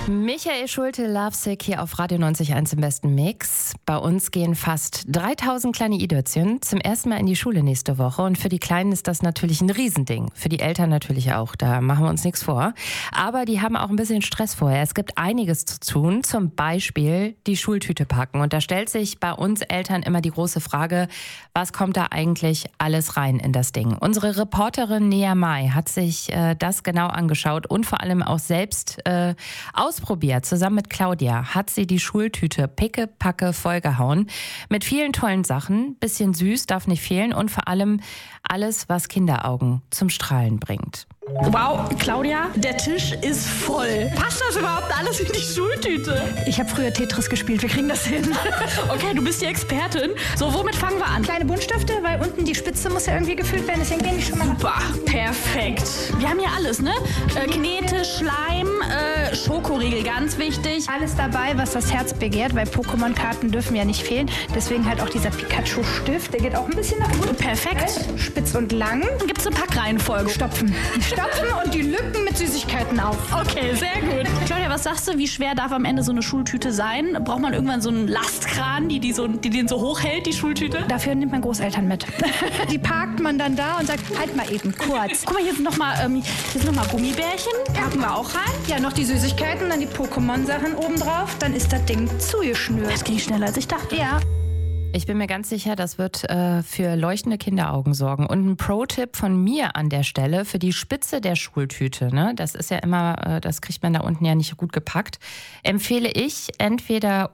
Michael Schulte, Lovesick hier auf Radio 90.1 im besten Mix. Bei uns gehen fast 3000 kleine Idötzchen zum ersten Mal in die Schule nächste Woche. Und für die Kleinen ist das natürlich ein Riesending. Für die Eltern natürlich auch, da machen wir uns nichts vor. Aber die haben auch ein bisschen Stress vorher. Es gibt einiges zu tun, zum Beispiel die Schultüte packen. Und da stellt sich bei uns Eltern immer die große Frage, was kommt da eigentlich alles rein in das Ding? Unsere Reporterin Nea Mai hat sich das genau angeschaut und vor allem auch selbst ausprobiert. Zusammen mit Claudia hat sie die Schultüte pickepacke vollgehauen. Mit vielen tollen Sachen. Bisschen süß, darf nicht fehlen. Und vor allem alles, was Kinderaugen zum Strahlen bringt. Wow, Claudia, der Tisch ist voll. Passt das überhaupt alles in die Schultüte? Ich habe früher Tetris gespielt, wir kriegen das hin. Okay, du bist die Expertin. So, womit fangen wir an? Kleine Buntstifte, weil unten die Spitze muss ja irgendwie gefüllt werden, deswegen gehen die schon mal nach. Super, perfekt. Wir haben hier alles, ne? Knete, Schleim, Schokoriegel, ganz wichtig. Alles dabei, was das Herz begehrt, weil Pokémon-Karten dürfen ja nicht fehlen. Deswegen halt auch dieser Pikachu-Stift, der geht auch ein bisschen nach unten. Perfekt. Spitz und lang. Dann gibt's eine Packreihenfolge. Stopfen und die Lücken mit Süßigkeiten auf. Okay, sehr gut. Claudia, was sagst du, wie schwer darf am Ende so eine Schultüte sein? Braucht man irgendwann so einen Lastkran, die den so hochhält, die Schultüte? Dafür nimmt man Großeltern mit. Die parkt man dann da und sagt, halt mal eben kurz. Guck mal, hier sind noch mal Gummibärchen. Packen wir auch rein. Ja, noch die Süßigkeiten, dann die Pokémon-Sachen obendrauf. Dann ist das Ding zugeschnürt. Das ging schneller, als ich dachte. Ja. Ich bin mir ganz sicher, das wird für leuchtende Kinderaugen sorgen. Und ein Pro-Tipp von mir an der Stelle für die Spitze der Schultüte, ne? Das ist ja immer, das kriegt man da unten ja nicht gut gepackt, empfehle ich entweder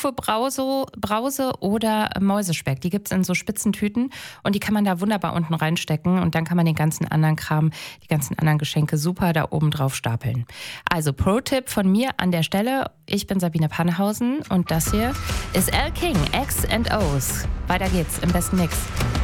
Ufe-Brause oder Mäusespeck. Die gibt es in so Spitzentüten und die kann man da wunderbar unten reinstecken und dann kann man den ganzen anderen Kram, die ganzen anderen Geschenke super da oben drauf stapeln. Also Pro-Tipp von mir an der Stelle. Ich bin Sabine Pannehausen und das hier ist Elle King, X&O's. Weiter geht's im besten Mix.